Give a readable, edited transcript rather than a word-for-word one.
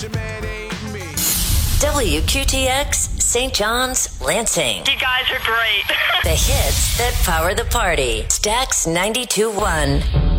your man ain't me. WQTX, St. John's, Lansing. You guys are great. The hits that power the party. Stax 92.1.